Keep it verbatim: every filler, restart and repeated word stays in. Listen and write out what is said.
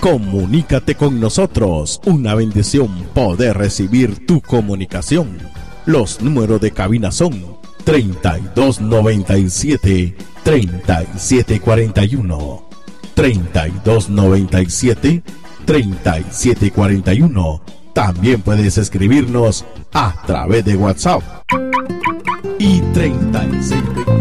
Comunícate con nosotros. Una bendición poder recibir tu comunicación. Los números de cabina son treinta y dos noventa y siete, treinta y siete cuarenta y uno, treinta y dos noventa y siete, treinta y siete cuarenta y uno. También puedes escribirnos a través de WhatsApp y treinta y seis